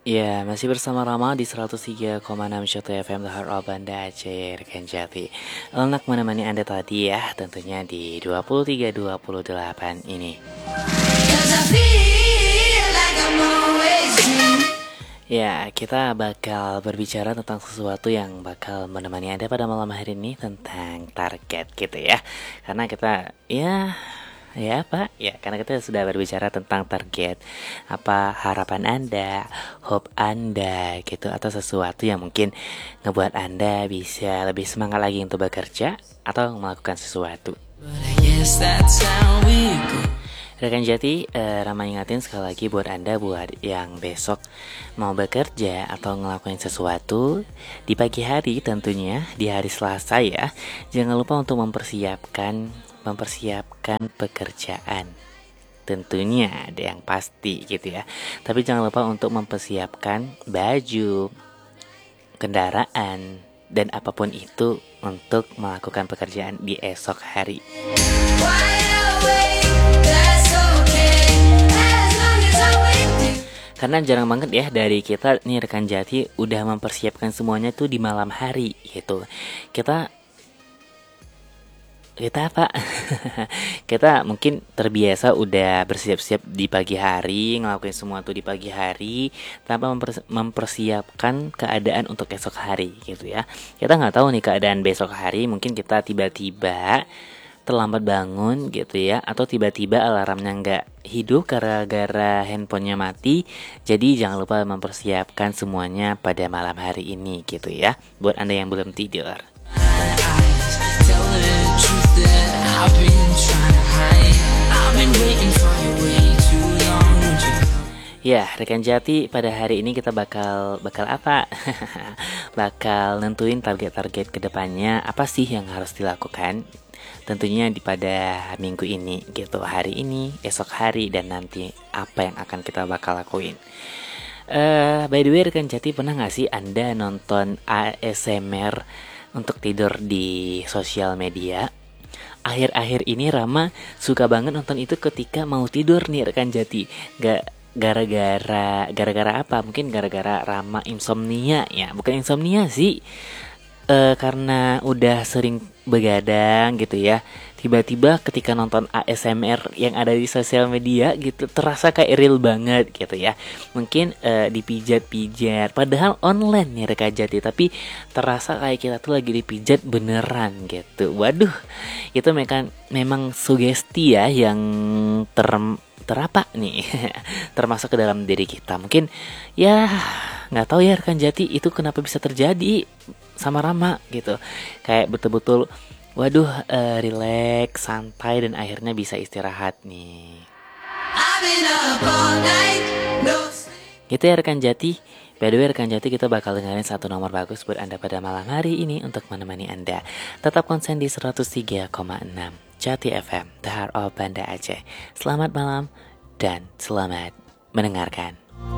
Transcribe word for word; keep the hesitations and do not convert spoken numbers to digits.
Ya, masih bersama Rama di seratus tiga koma enam Shota F M The Heart of Banda Aceh, rekan Jati. Enak menemani Anda tadi ya, tentunya di dua puluh tiga dua puluh delapan ini. Ya, kita bakal berbicara tentang sesuatu yang bakal menemani Anda pada malam hari ini, tentang target gitu ya. Karena kita, ya Ya Pak, ya karena kita sudah berbicara tentang target, apa harapan Anda, hope Anda gitu, atau sesuatu yang mungkin ngebuat Anda bisa lebih semangat lagi untuk bekerja atau melakukan sesuatu. Rekan Jati, eh, Rama ingatin sekali lagi buat Anda, buat yang besok mau bekerja atau ngelakuin sesuatu di pagi hari, tentunya di hari Selasa ya, jangan lupa untuk mempersiapkan mempersiapkan pekerjaan. Tentunya ada yang pasti gitu ya. Tapi jangan lupa untuk mempersiapkan baju, kendaraan, dan apapun itu untuk melakukan pekerjaan di esok hari. Karena jarang banget ya dari kita nih rekan Jati udah mempersiapkan semuanya tuh di malam hari gitu. Kita kita apa? Kita mungkin terbiasa udah bersiap-siap di pagi hari, ngelakuin semua tuh di pagi hari tanpa memper- mempersiapkan keadaan untuk esok hari gitu ya. Kita nggak tahu nih keadaan besok hari, mungkin kita tiba-tiba terlambat bangun gitu ya, atau tiba-tiba alarmnya nggak hidup gara-gara handphonenya mati. Jadi jangan lupa mempersiapkan semuanya pada malam hari ini gitu ya, buat Anda yang belum tidur. Ya, rekan Jati, pada hari ini kita bakal bakal apa? Bakal nentuin target-target kedepannya apa sih yang harus dilakukan. Tentunya di pada minggu ini gitu, hari ini, esok hari, dan nanti apa yang akan kita bakal lakuin. Uh, by the way rekan Jati, pernah gak sih Anda nonton A S M R untuk tidur di sosial media? Akhir-akhir ini Rama suka banget nonton itu ketika mau tidur nih rekan Jati. Gak gara-gara gara-gara apa? Mungkin gara-gara Rama insomnia ya. Bukan insomnia sih. E, karena udah sering begadang gitu ya. Tiba-tiba ketika nonton A S M R yang ada di sosial media gitu, terasa kayak real banget gitu ya. Mungkin e, dipijat-pijat, padahal online nih rekan Jati, tapi terasa kayak kita tuh lagi dipijat beneran gitu. Waduh, itu mekan, memang sugesti ya yang ter terapa nih termasuk ke dalam diri kita. Mungkin ya nggak tahu ya rekan Jati, itu kenapa bisa terjadi sama Rama gitu. Kayak betul-betul waduh, uh, relax, santai, dan akhirnya bisa istirahat nih. Gitu ya rekan Jati. By the way rekan Jati, kita bakal dengerin satu nomor bagus buat Anda pada malam hari ini untuk menemani Anda. Tetap konsen di seratus tiga koma enam Jati F M, The Heart of Banda Aceh. Selamat malam dan selamat mendengarkan.